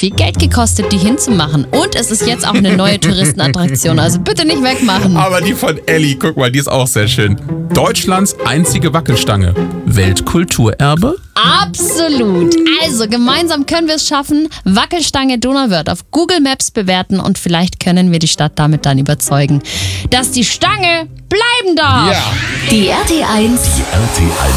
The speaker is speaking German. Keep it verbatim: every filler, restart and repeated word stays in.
viel Geld gekostet, die hinzumachen. Und es ist jetzt auch eine neue Touristenattraktion, also bitte nicht wegmachen. Aber die von Elli, guck mal, die ist auch sehr schön. Deutschlands einzige Wackelstange. Weltkulturerbe? Absolut. Also gemeinsam können wir es schaffen. Wackelstange Donauwörth auf Google Maps bewerten und vielleicht können wir die Stadt damit dann überzeugen, dass die Stange bleiben darf. Ja. Die R T eins